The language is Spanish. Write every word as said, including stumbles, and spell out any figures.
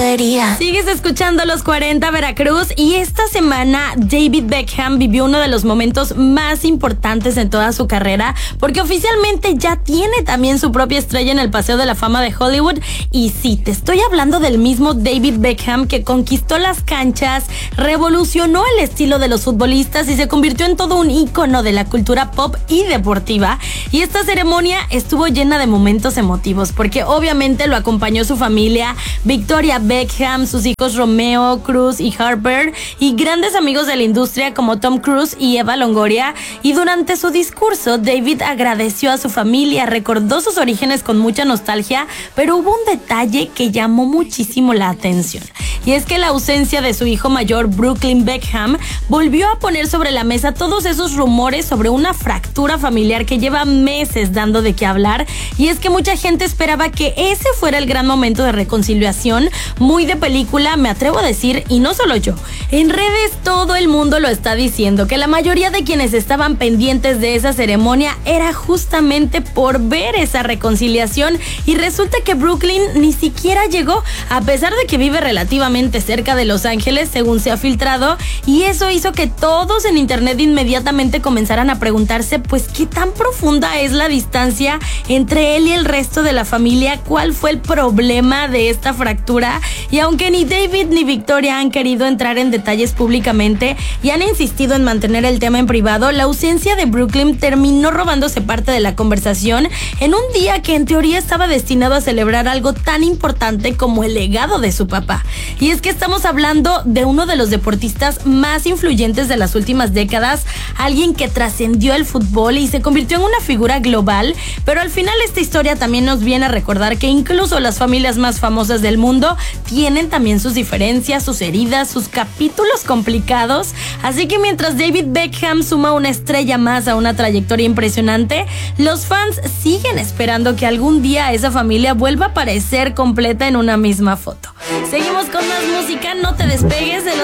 debería. Sigues escuchando Los cuarenta Veracruz y esta semana David Beckham vivió uno de los momentos más importantes en toda su carrera porque oficialmente ya tiene también su propia estrella en el Paseo de la Fama de Hollywood. Y sí, te estoy hablando del mismo David Beckham que conquistó las canchas, revolucionó el estilo de los futbolistas y se convirtió en todo un ícono de la cultura pop y deportiva. Y esta ceremonia estuvo llena de momentos emotivos porque obviamente lo acompañó su familia, Victoria Beckham, sus hijos Romeo, Cruz y Harper, y grandes amigos de la industria como Tom Cruise y Eva Longoria. Y durante su discurso, David agradeció a su familia, recordó sus orígenes con mucha nostalgia, pero hubo un detalle que llamó muchísimo la atención. Y es que la ausencia de su hijo mayor, Brooklyn Beckham, volvió a poner sobre la mesa todos esos rumores sobre una fractura familiar que lleva meses dando de qué hablar. Y es que mucha gente esperaba que ese fuera el gran momento de reconciliación, muy de película, me atrevo a decir, y no solo yo. En redes todo el mundo lo está diciendo, que la mayoría de quienes estaban pendientes de esa ceremonia era justamente por ver esa reconciliación, y resulta que Brooklyn ni siquiera llegó, a pesar de que vive relativamente cerca de Los Ángeles, según se ha filtrado, y eso hizo que todos en internet inmediatamente comenzaran a preguntarse, pues, ¿qué tan profunda es la distancia entre él y el resto de la familia? ¿Cuál fue el problema de esta fractura? Y aunque ni David ni Victoria han querido entrar en detalles públicamente y han insistido en mantener el tema en privado, la ausencia de Brooklyn terminó robándose parte de la conversación en un día que en teoría estaba destinado a celebrar algo tan importante como el legado de su papá. Y es que estamos hablando de uno de los deportistas más influyentes de las últimas décadas, alguien que trascendió el fútbol y se convirtió en una figura global, pero al final esta historia también nos viene a recordar que incluso las familias más famosas del mundo tienen también sus diferencias, sus heridas, sus capítulos complicados. Así que mientras David Beckham suma una estrella más a una trayectoria impresionante, los fans siguen esperando que algún día esa familia vuelva a aparecer completa en una misma foto. Seguimos con más música, no te despegues de los